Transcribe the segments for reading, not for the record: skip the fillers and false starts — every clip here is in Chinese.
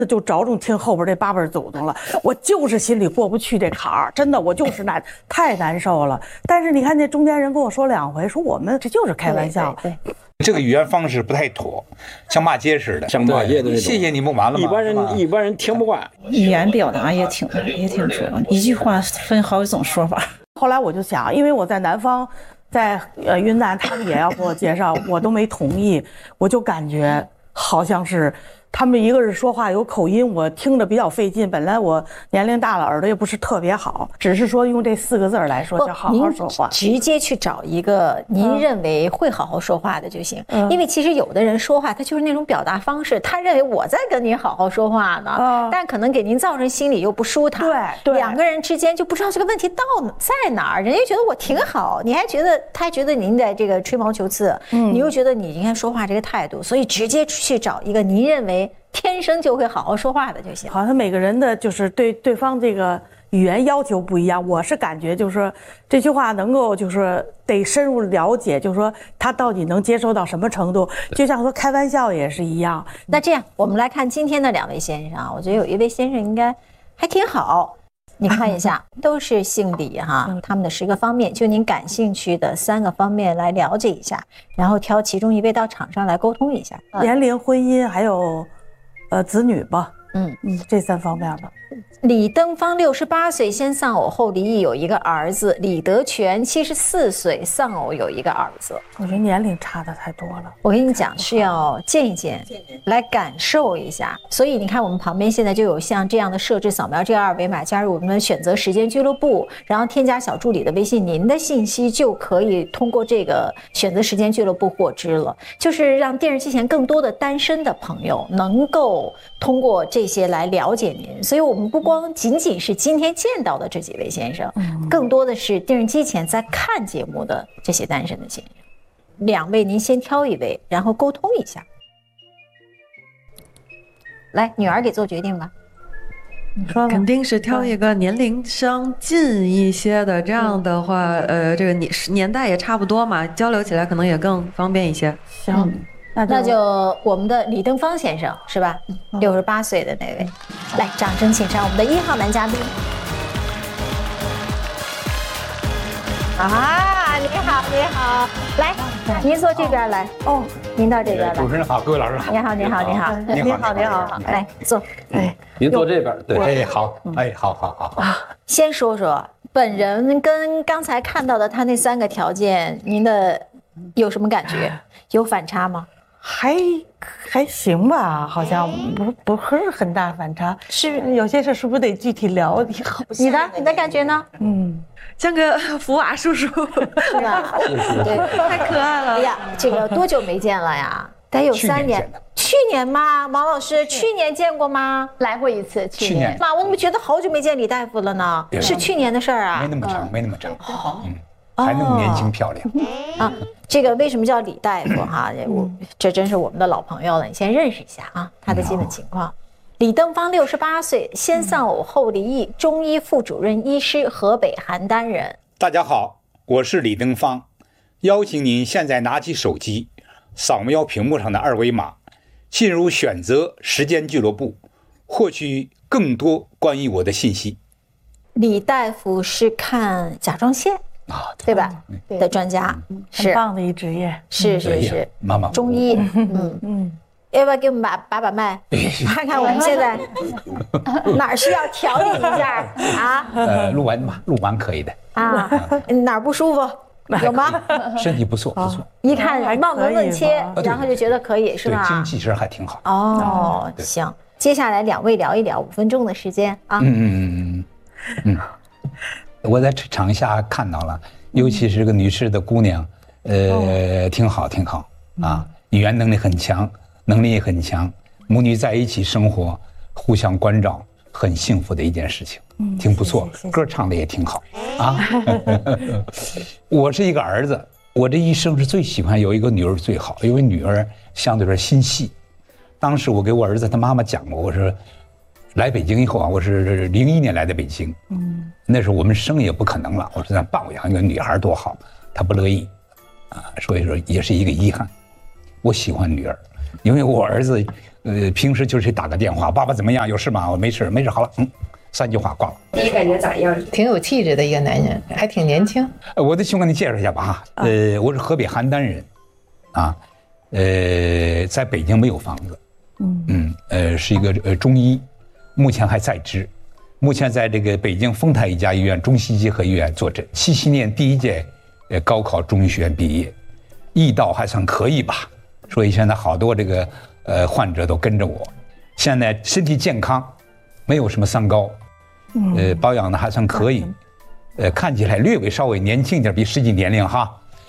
就着重听后边这8本走动了，我就是心里过不去这坎儿，真的我就是太难受了。但是你看那中间人跟我说2回，说我们这就是开玩笑。 对，这个语言方式不太妥，像骂街似的， 像骂街的那种。 谢谢你不完了吗？ 一般人听不惯。 语言表达也挺说，一句话分好几种说法。 后来我就想，因为我在南方，在云南，他们也要给我介绍，我都没同意，我就感觉好像是。他们一个是说话有口音，我听着比较费劲。本来我年龄大了，耳朵也不是特别好，只是说用这4个字来说叫好好说话。 直接去找一个您认为会好好说话的就行。因为其实有的人说话，他就是那种表达方式，他认为我在跟您好好说话呢，但可能给您造成心里又不舒坦。 对， 两个人之间就不知道这个问题在哪儿。人家觉得我挺好，你还觉得他觉得您在这个吹毛求疵，你又觉得你应该说话这个态度，所以直接去找一个您认为天生就会好好说话的就行。 好像每个人的就是对对方这个语言要求不一样，我是感觉就是说这句话能够就是得深入了解，就是说他到底能接受到什么程度，就像说开玩笑也是一样。 那这样我们来看今天的2位先生啊，我觉得有一位先生应该还挺好。你看一下，都是姓李哈，他们的10个方面，就您感兴趣的3个方面来了解一下，然后挑其中1位到场上来沟通一下。 年龄、婚姻还有子女吧，这3方面吧。 李登芳68岁，先丧偶后离异，有一个儿子。李德全74岁，丧偶有一个儿子。 我觉得年龄差的太多了。 我跟你讲，是要见一见，来感受一下。所以你看，我们旁边现在就有像这样的设置，扫描这个2维码，加入我们的选择时间俱乐部，然后添加小助理的微信，您的信息就可以通过这个选择时间俱乐部获知了。就是让电视机前更多的单身的朋友能够通过这些来了解您。所以我们不光仅仅是今天见到的这几位先生，更多的是电视机前在看节目的这些单身的先生。2位您先挑1位，然后沟通一下。来，女儿给做决定吧。 你说肯定是挑一个年龄相近一些的，这样的话，这个年代也差不多嘛，交流起来可能也更方便一些。 行。 那就我们的李登芳先生是吧？68岁的那位，来，掌声请上我们的1号男嘉宾。啊，你好，你好，来，您坐这边来。哦，您到这边来。 主持人好，各位老师好。 你好，你好，你好， 你好，你好， 来坐。 您坐这边，对。 哎，好，哎，好。 先说说本人跟刚才看到的他那3个条件，您的有什么感觉？有反差吗？ 还行吧，好像不是很大反差。是有些事是不是得具体聊？ 你的感觉呢？ 像个福娃叔叔， 是吧？对， 太可爱了。 哎呀，这个多久没见了呀？得有3年。去年吗？王老师，去年见过吗？ 来过一次。去年。 妈，我怎么觉得好久没见李大夫了呢？是去年的事儿啊。 没那么长。还那么年轻漂亮啊！这个为什么叫李大夫哈？这真是我们的老朋友了，你先认识一下啊，他的基本情况。李登芳68岁，先丧偶后离异，中医副主任医师，河北邯郸人。 大家好，我是李登芳，邀请您现在拿起手机，扫描屏幕上的2维码，进入选择时间俱乐部，获取更多关于我的信息。 李大夫是看甲状腺。对吧？的专家， 很棒的一职业。 是， 妈妈中医。要不要给我们把脉，看看我们现在哪儿需要调理一下啊？ 录完可以的啊。哪儿不舒服？有吗？ 身体不错。 一看望闻问切，然后就觉得可以，是吧？ 精气神还挺好。 哦，行。接下来2位聊一聊，5分钟的时间啊。 我在场下看到了，尤其是个女士的姑娘，挺好啊，语言能力很强，能力也很强，母女在一起生活，互相关照，很幸福的一件事情，挺不错，歌唱的也挺好啊。我是一个儿子，我这一生是最喜欢有一个女儿最好，因为女儿相对来说心细。当时我给我儿子他妈妈讲过，我说来北京以后啊，我是01年来的北京，那时候我们生也不可能了，我说咱抱养一个女孩多好，他不乐意，啊，所以说也是一个遗憾。我喜欢女儿， 因为我儿子，平时就是打个电话，爸爸怎么样？有事吗？我没事，没事，好了，3句话挂了。 第一感觉咋样？ 挺有气质的一个男人，还挺年轻。 我得先给你介绍一下吧哈。我是河北邯郸人，啊，在北京没有房子，是一个中医，目前还在职，目前在这个北京丰台一家医院中西结合医院坐诊。77年第1届高考中医学院毕业，医道还算可以吧，所以现在好多这个患者都跟着我，现在身体健康，没有什么三高，保养的还算可以，看起来略微稍微年轻一点，比实际年龄哈，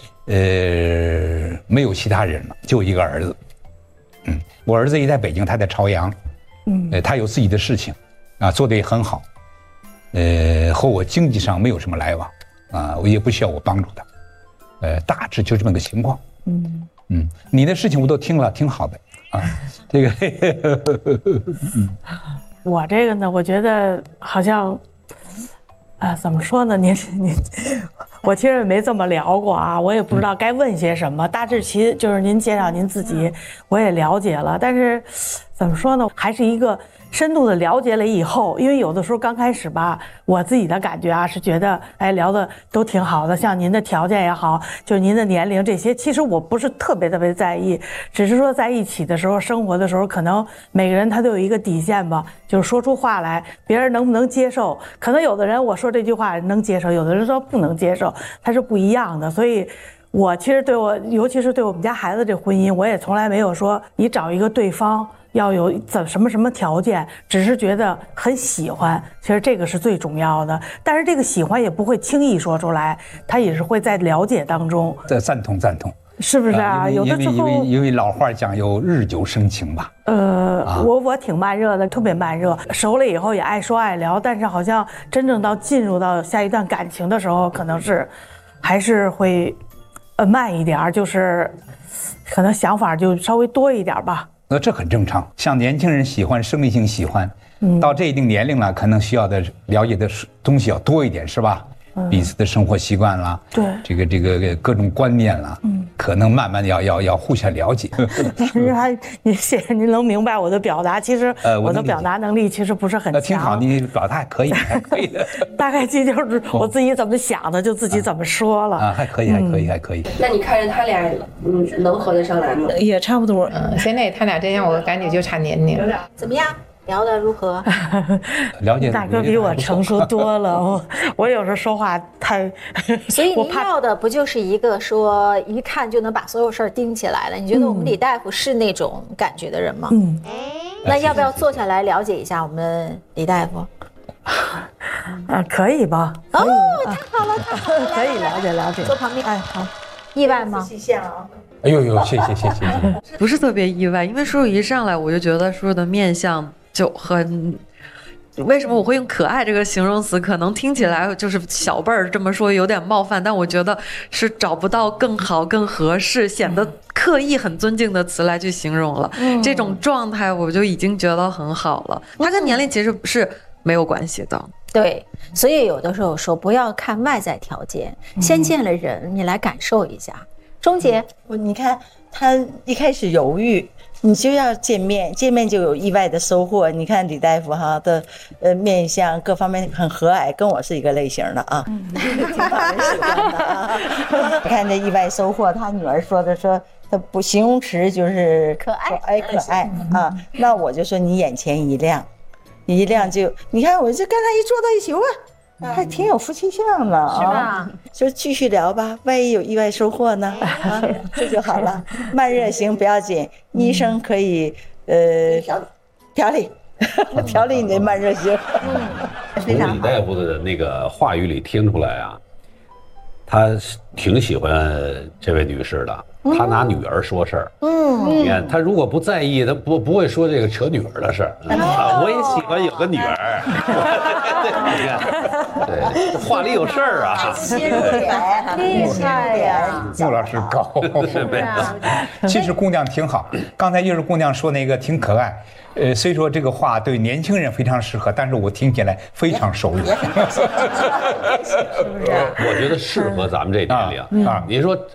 没有其他人了，就一个儿子，我儿子也在北京，他在朝阳，他有自己的事情，啊，做得也很好，和我经济上没有什么来往，啊，我也不需要我帮助他。大致就这么个情况。你的事情我都听了，挺好的啊。这个， 我这个呢，我觉得好像，怎么说呢？您，我其实也没这么聊过啊，我也不知道该问些什么。大致其就是您介绍您自己，我也了解了，但是怎么说呢？还是一个深度的了解了以后，因为有的时候刚开始吧，我自己的感觉啊是觉得，聊的都挺好的，像您的条件也好，就是您的年龄这些，其实我不是特别在意，只是说在一起的时候，生活的时候，可能每个人他都有一个底线吧，就是说出话来，别人能不能接受？可能有的人我说这句话能接受，有的人说不能接受，它是不一样的，所以。我其实尤其是对我们家孩子这婚姻，我也从来没有说你找一个对方要有什么条件，只是觉得很喜欢，其实这个是最重要的。但是这个喜欢也不会轻易说出来，他也是会在了解当中。 赞同， 是不是啊？有的时候因为老话讲有日久生情吧。 我挺慢热的，特别慢热，熟了以后也爱说爱聊，但是好像真正进入到下一段感情的时候，可能是还是会。慢一点，就是可能想法就稍微多一点吧。 那这很正常，像年轻人喜欢生理性喜欢，到这一定年龄了，可能需要的了解的东西要多一点，是吧？彼此的生活习惯啦， 对， 这个各种观念啦，可能慢慢要互相了解。 但是您能明白我的表达，其实我的表达能力其实不是很强。 挺好，你表达还可以的。 大概这就是我自己怎么想的，就自己怎么说了。 还可以。 那你看着他俩，能合得上来吗？ 也差不多。 现在他俩这样，我感觉就差年龄。 怎么样？聊得如何？ 了解。 大哥比我成熟多了，我有时候说话太…… 所以您要的不就是一个说一看就能把所有事儿盯起来了？你觉得我们李大夫是那种感觉的人吗？那要不要坐下来了解一下我们李大夫？ 可以吧？ 太好了， 可以了解。 坐旁边。 好。 意外吗？ 哎呦，谢谢。 不是特别意外，因为叔叔一上来我就觉得叔叔的面相就很。为什么我会用可爱这个形容词？可能听起来就是小辈儿这么说有点冒犯，但我觉得是找不到更好、更合适、显得刻意很尊敬的词来去形容了。这种状态我就已经觉得很好了。他跟年龄其实是没有关系的。 对，所以有的时候说不要看外在条件，先见了人，你来感受一下。钟姐， 你看他一开始犹豫，你就要见面就有意外的收获。你看李大夫哈的面相各方面很和蔼，跟我是一个类型的啊，挺讨人喜欢的啊。你看这意外收获，他女儿说他不形容词就是可爱啊，那我就说你眼前一亮就你看我这跟他一坐到一起，哇，还挺有夫妻相的啊， 是吧？ 就继续聊吧，万一有意外收获呢？这就好了。慢热型不要紧，医生可以调理你的慢热型。 从李大夫的那个话语里听出来啊，他挺喜欢这位女士的，他拿女儿说事儿。你看他如果不在意，他不会说这个扯女儿的事儿。我也喜欢有个女儿。你看，对，话里有事儿啊。 厉害呀！ 穆老师高。其实姑娘挺好，刚才叶儿姑娘说那个挺可爱。虽说这个话对年轻人非常适合，但是我听起来非常熟悉。是不是？ 我觉得适合咱们这年龄啊。你说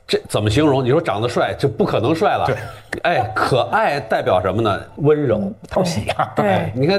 这怎么形容？你说长得帅，就不可能帅了。哎，可爱代表什么呢？温柔、 讨喜啊。 对，你看